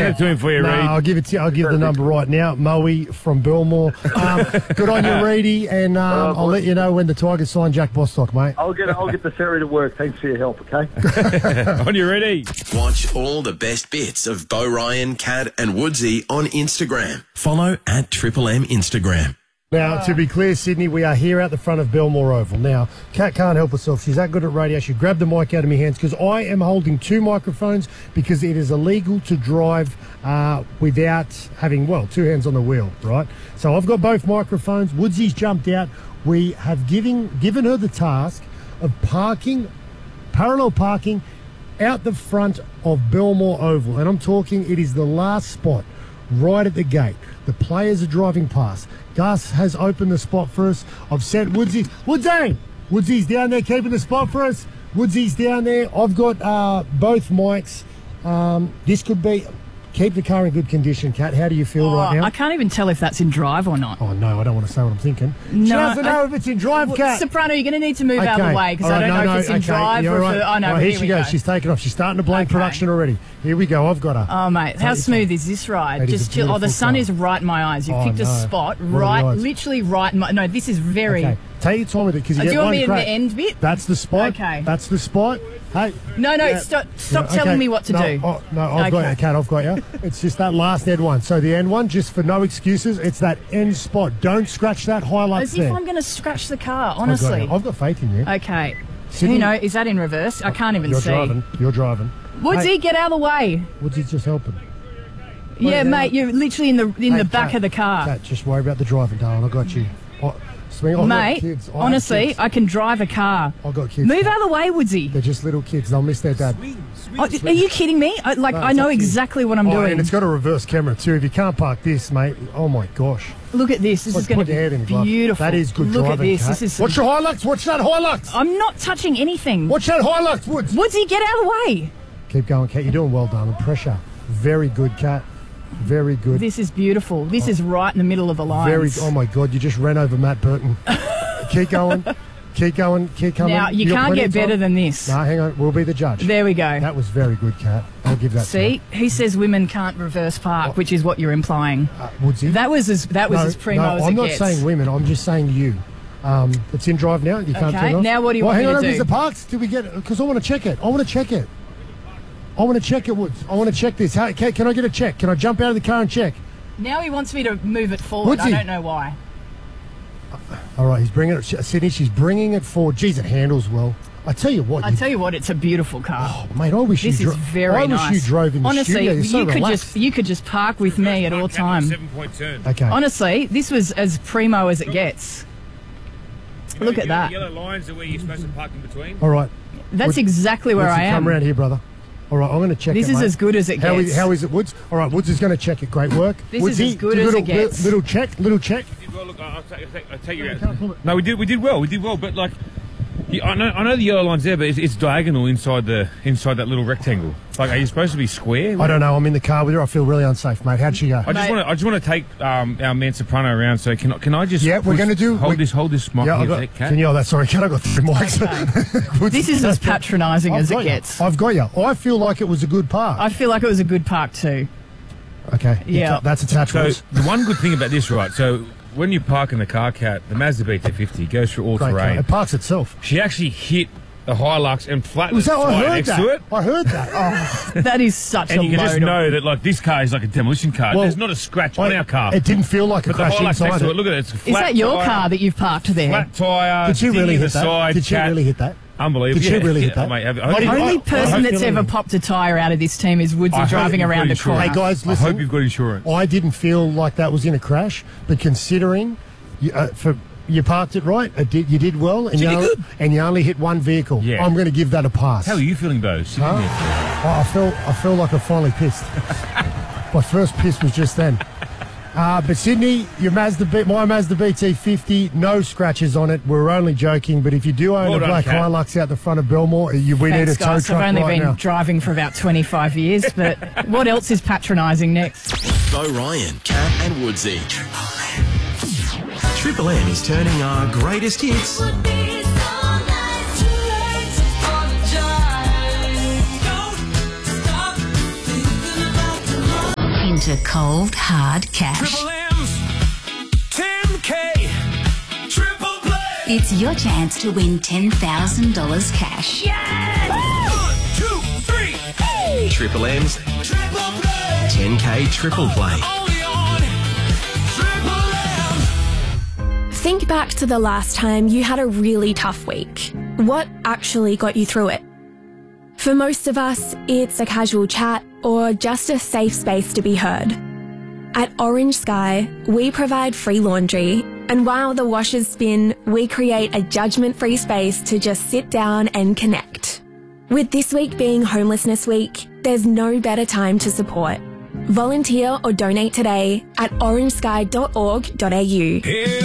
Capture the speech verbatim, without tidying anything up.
Get it to him for you, no, Reed. I'll give it to you. I'll give the number right now. Moe from Belmore. Um, good on you, Reedy, and um, Uh, I'll let you know when the Tigers sign Jack Bostock, mate. I'll get I'll get the ferry to work. Thanks for your help, okay? On you, Reedy. Watch all the best bits of Bo Ryan, Cat and Woodsy on Instagram. Follow at Triple M Instagram. Now, to be clear, Sydney, we are here at the front of Belmore Oval. Now, Kat can't help herself. She's that good at radio. She grabbed the mic out of my hands because I am holding two microphones because it is illegal to drive uh, without having, well, two hands on the wheel, right? So I've got both microphones. Woodsy's jumped out. We have giving, given her the task of parking, parallel parking, out the front of Belmore Oval. And I'm talking, it is the last spot right at the gate. The players are driving past. Gus has opened the spot for us. I've sent Woodsy. Woodsy! Woodsy's down there keeping the spot for us. Woodsy's down there. I've got uh, both mics. Um, this could be... Keep the car in good condition, Kat. How do you feel Oh, right now? I can't even tell if that's in drive or not. Oh, no, I don't want to say what I'm thinking. No, she doesn't know I- if it's in drive, Well, Kat. Soprano, you're going to need to move out of the way because All I right, don't no, know no, if it's in okay. drive You're or right. if it, oh no, Right, but here here she we goes. go. She's taken off. She's starting to blame Okay. production already. Here we go. I've got her. Oh mate, how It's smooth a- is this ride? It is Just a chill. Oh, the beautiful sun car. is right in my eyes. You've Oh, picked a no. spot What are right, the odds? literally right. In my, no, this is very. Okay. Take your time with it because you Uh, get do you want one me in crack. the end bit? That's the spot. Okay. That's the spot. Hey. No, no, Yeah. stop, stop Yeah, telling okay. me what to no, do. Oh, no, I've got Okay. you, Kat. I've got you. It's just that last end one. So the end one, just for no excuses, it's that end spot. Don't scratch that Hilux As there. if I'm going to scratch the car, I've got honestly. you. I've got faith in you. Okay. Sydney- Who knows? Is that in reverse? I can't even You're see. driving. You're driving. Woodsy, Hey, get out of the way. Woodsy's just helping. Yeah, it mate, out. you're literally in the in Hey, the back Kat, of the car. Kat, just worry about the driving, darling. I got you. I, swing, I've got Mate, kids. I have honestly, kids. I can drive a car. I've got kids. Move out of the way, Woodsy. They're just little kids. They'll miss their dad. Oh, are you kidding me? I, like, No, I it's know up to you. exactly what I'm Oh, doing. and it's got a reverse camera too. If you can't park this, mate, oh my gosh. Look at this. This Like, is going put to your head in be the glove. beautiful. That is good Look driving, at this. Kat. This is. Watch your Hilux. Watch that Hilux. I'm not touching anything. Watch that Hilux, Woods. Woodsy, get out of the way. Keep going, Kat. You're doing well, darling. Pressure. Very good, Kat. Very good. This is beautiful. This is right in the middle of the lines. Very. Oh my God! You just ran over Matt Burton. Keep going. Keep going. Keep coming. Now, you got can't plenty get of time. better than this. No, hang on. We'll be the judge. There we go. That was very good, Kat. I'll give that. See, to he says women can't reverse park, which is what you're implying. you. Uh, Woodsy. That was as that was no, as primo no, as I'm it not gets. saying women. I'm just saying you. Um, it's in drive now. You can't Okay, turn it off. now what do you well, want hang me on, to is do? the parks? Did we get? Because I want to check it. I want to check it. I want to check it, Woods. I want to check this. How, can, can I get a check? Can I jump out of the car and check? Now he wants me to move it forward. Woodsy. I don't know why. All right, he's bringing it. Sydney, she's bringing it forward. Geez, it handles well. I tell you what. I you, tell you what, it's a beautiful car. oh, mate, I wish This you. is dro- very I nice. wish you drove in the Honestly, studio. You're so you could relaxed. just you could just park with me at all time. Seven point turn. Okay. Honestly, this was as primo as it gets. Look at that. Yellow lines are where you're supposed to park in between. All right. That's Wood- exactly where Woodsy, I am. Come around here, brother. All right, I'm going to check This it, is mate. as good as it How is, gets. how is it, Woods? All right, Woods is going to check it. Great work. This is Woodsy, as good as little, it gets. Little check, little check. We did well. Look, I'll take, I'll take, I'll take you You can't pull out. it. No, we did. We did well. We did well. But like, yeah, I know, I know the yellow line's there, but it's, it's diagonal inside the inside that little rectangle. Like, are you supposed to be square? I don't know. I'm in the car with her. I feel really unsafe, mate. How'd she go? I just Mate. want to. I just want to take um, our man Soprano around. So can I? Can I just? Yeah, we're push- gonna do- Hold we- this. Hold this mic. Yeah, I here, got. Kat. Can you? Oh, that's sorry. Can I got three mics? Woods- This is as patronising I've as it got ya. gets. I've got you. I feel like it was a good park. I feel like it was a good park too. Okay. Yeah. That's attached. So Woods. the one good thing about this, right? So when you park in the car, Cat, the Mazda B two fifty goes through all Great car. terrain. It parks itself. She actually hit the Hilux and flattened Was the that? I tyre heard next that. to it. I heard that. Oh. That is such And a you can load just of- know that like this car is like a demolition car. Well, There's not a scratch on I- our car. It didn't feel like a but the crash Hilux next inside to it, it. look at it. It's a Is flat that your tyre, car that you've parked there? Flat tyre. Did she dinghy really the hit that? Side, Did she Cat. really hit that? Unbelievable. Did she Yeah, really yeah, hit that? Mate, have- I I, didn't- The only I- person I that's feel ever it. popped a tyre out of this team is Woodsy I hope driving you've got around the insurance. corner. Hey guys, I listen. hope you've got insurance. I didn't feel like that was in a crash, but considering you, uh, for you parked it right, it did, you did well, and you, did only, good. and you only hit one vehicle. Yeah. I'm going to give that a pass. How are you feeling, Bo? Sitting Huh? there. Oh, I felt I felt like I finally pissed. My first piss was just then. Uh, but Sydney, your Mazda B, my Mazda B T fifty, no scratches on it. We're only joking, but if you do own Well a done, black Kat. Hilux out the front of Belmore, you, we Thanks, need a tow guys. truck I've only right been now. driving for about twenty-five years, but what else is patronising next? Bo Ryan, Cat and Woodsy. Triple M is turning our greatest hits into cold, hard cash. Triple M's, ten K, triple play. It's your chance to win ten thousand dollars cash. Yes! One, two, three, hey! Triple M's Triple play. ten K triple play. Only on Triple M. Think back to the last time you had a really tough week. What actually got you through it? For most of us, it's a casual chat or just a safe space to be heard. At Orange Sky, we provide free laundry, and while the washers spin, we create a judgment-free space to just sit down and connect. With this week being Homelessness Week, there's no better time to support. Volunteer or donate today at orange sky dot org dot a u.